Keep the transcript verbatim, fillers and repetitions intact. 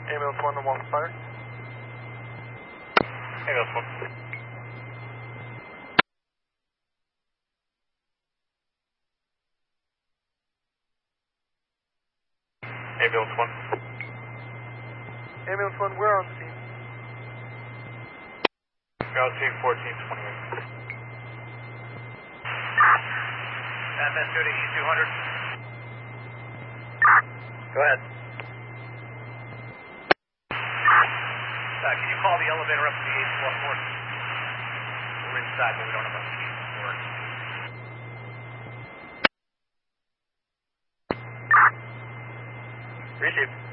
Ambulance one to one fire. Ambulance one. Ambulance one. Ambulance one, we're on scene. We're on scene fourteen twenty-eight. F S go to E two hundred. Go ahead. Uh, can you call the elevator up to the eighth floor floor? We're inside, but we don't have a key for it. Receive.